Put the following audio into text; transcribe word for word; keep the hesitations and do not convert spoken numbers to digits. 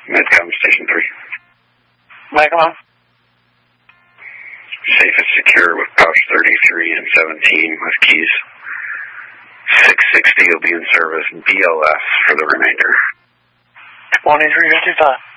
Medcom Station three. Medcom. Safe is secure with pouch thirty-three and seventeen with keys. six sixty will be in service. B L S for the remainder. twenty-three fifty-five.